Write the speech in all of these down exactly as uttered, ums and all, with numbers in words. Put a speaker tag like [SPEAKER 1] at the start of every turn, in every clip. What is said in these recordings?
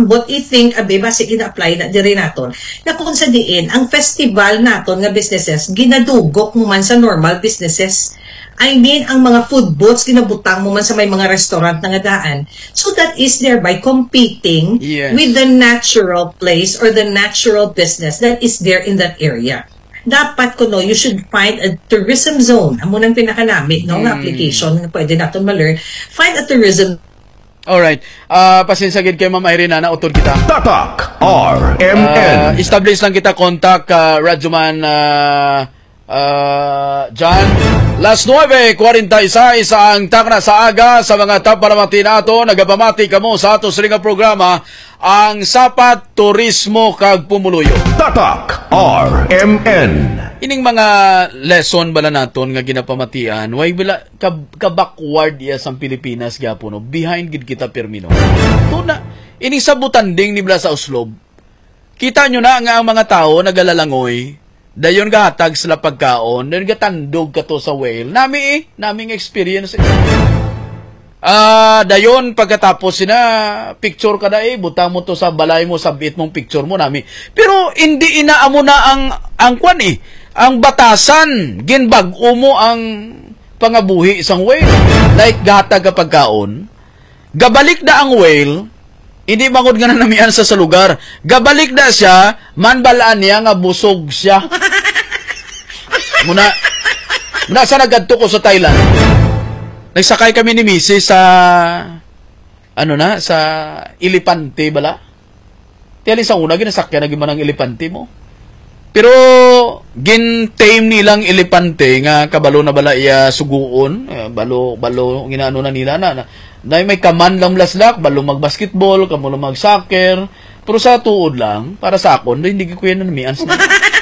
[SPEAKER 1] ambot i-think abe basi gina-apply na diri naton na kung sa diin ang festival naton nga businesses ginadugok mo man sa normal businesses. I mean, ang mga food booths, ginabutang mo man sa may mga restaurant na nga daan. So that is thereby competing
[SPEAKER 2] yes.
[SPEAKER 1] with the natural place or the natural business that is there in that area. Dapat ko no, you should find a tourism zone. Amo nang pinakanamit, no,
[SPEAKER 2] mm.
[SPEAKER 1] nga application na pwede natin ma-learn. Find a tourism.
[SPEAKER 2] Alright. Uh, pasinsagid kay Ma'am Irene na utod kita.
[SPEAKER 3] Tatak R M N.
[SPEAKER 2] Uh, establish lang kita contact uh, Radyoman uh, uh, John. Las nueve forty-six ang takna sa aga sa mga tapalamati nato. Nagabamati kamo sa ato sa programa ang Sapat Turismo kag Pumuluyo.
[SPEAKER 3] Tatak R M N.
[SPEAKER 2] Ining mga lesson bala naton nga ginapamatian, way bala ka, ka backward ya sa Pilipinas gyapon no, behind gid kita permino. Tuna, ining sa butanding ni bala sa Uslob. Kita nyo na nga ang mga tao nagalalangoy. Dayon gahatag sila pagkaon, dayon gatandog kato sa whale. Nami eh, naming experience. Ah, uh, dayon pagkatapos sina picture ka na eh, butang mo to sa balay mo, sabit mong picture mo nami. Pero hindi inaamo na ang ang kwan eh. Ang batasan, ginbag-o mo ang pangabuhi isang whale. Like gahatag ka pagkaon, gabalik na ang whale, hindi mangod nga na namian sa sa lugar. Gabalik na siya, manbalaan niya nga busog siya. Muna, nasa nagadto ko sa Thailand. Nagsakay kami ni Missus sa, ano na, sa Elepante bala. Tiyali sa una, ginasakyan na giman ang Elepante mo. Pero, gin-tame nilang Elepante nga kabalo na bala iya suguon. Eh, balo, balo, ginaano na nila na. na na may kaman lang laslak, balo mag-basketball, kamo lang mag-soccer. Pero sa tuod lang, para sa akon, hindi ko yan na namians na.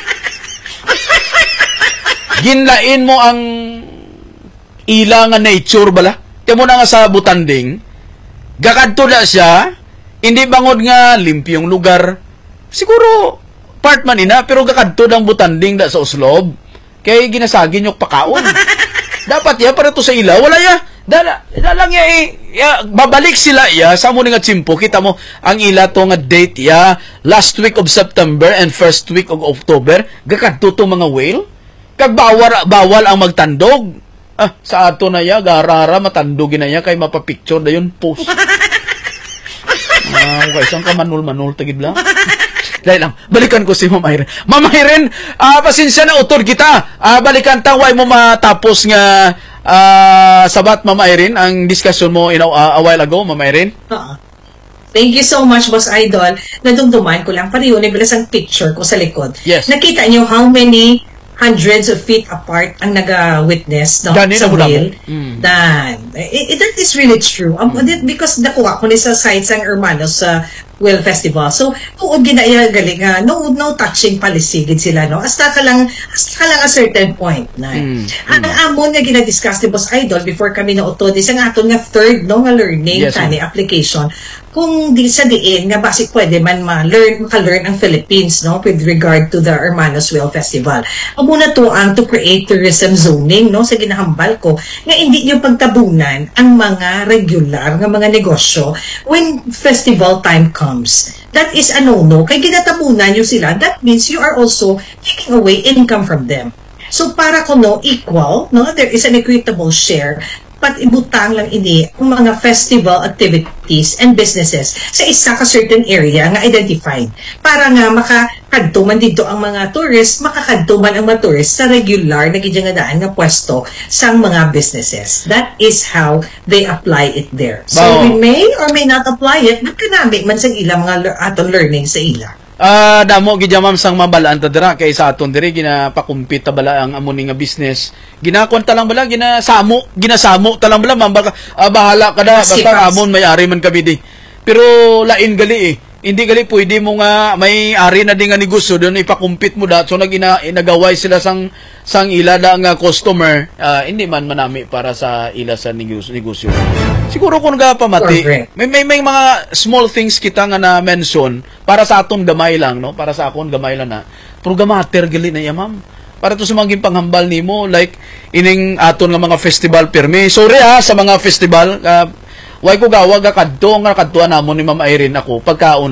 [SPEAKER 2] Ginlain mo ang ila nga nature bala. Kaya mo na nga sa butanding, gakadto na siya, hindi bangod nga limpyong lugar. Siguro, part man ina, pero gakadto ng butanding da sa Uslob, kaya ginasagin yung pakaon. Dapat ya, para to sa ila, wala ya. Dala, dala nga eh, ya, babalik sila ya, sa mo nga tsimpo, kita mo, ang ila to nga date ya, last week of September and first week of October, gakadto to mga whale, kag bawal, bawal ang magtandog. Ah, sa ato na ya, garara, matandogin na ya, kay mapapicture na yun, post. Ah, okay, isang ka manul-manul, tagid lang. Dahil lang, balikan ko si Ma'am Irene. Ma'am Irene, uh, pasensya na utod kita. Uh, balikan taway mo matapos nga uh, sabat, Ma'am Irene, ang discussion mo you know, uh, a while ago, Ma'am Irene.
[SPEAKER 1] Uh-huh. Thank you so much, Boss Idol. Nadumduman ko lang, pareho na bilas ang picture ko sa likod.
[SPEAKER 2] Yes.
[SPEAKER 1] Nakita niyo how many hundreds of feet apart ang naga-witness no, sa whale. Mm. Dan, it, it, that is really true. Um, mm. Because nakuha ko ni sa sites ang Hermanos sa uh, Whale Festival. So, tuod ginaya galing nga, no, no touching policy gid sila, no? Hasta ka lang, hasta ka lang a certain point na. Mm. Ang mm. amon nga gina-discuss ni Boss Idol before kami na utod, isang aton nga third, no, nga learning, yes, tani, application, kung di sa diin nga basic pwede man ma-learn, maka-learn ang Philippines, no, with regard to the Hermanos Whale Festival. Amo na to ang to create tourism zoning, no, sa ginahambal ko, nga hindi nyo pagtabunan ang mga regular nga mga negosyo when festival time comes. That is a no-no. Kaya ginatabunan nyo sila, that means you are also taking away income from them. So para ko no, equal, no, there is an equitable share, pat ibutang lang ini ang mga festival activities and businesses sa isa ka certain area nga identified para nga makakadto man dito ang mga tourists, makakadto man ang mga tourists sa regular na gidyangadaan nga pwesto sang mga businesses. That is how they apply it there. So wow. We may or may not apply it, but kanami man sang ila mga aton learning sa ila.
[SPEAKER 2] Ah, uh, damo gid mam sang mabalaan ta dira kay sa aton diri ginapakumpit ta bala ang amon nga business. Ginakon ta lang bala, ginasamo, ginasamo ta lang bala, mambaka uh, bahala kada basta amon may-ari man kami di. Pero lain gali eh. Hindi gali pwede mo nga may ari na din nga negosyo doon ipakumpit mo dat so nagina nagaway sila sang sang ila da nga customer, uh, hindi man manami para sa ila sa negosyo. negosyo. Siguro kung ga pamati, may, may may mga small things kita nga na mention para sa aton gamay lang, no? Para sa akon gamay lang na. Pero gamater gali na ya, ma'am. Para to sa mga panghambal nimo like ining aton nga mga festival permi. Sorry ha sa mga festival, uh, way ko gawa ga kadto nga kadtuan namon ni Ma'am Irene ako pagkaon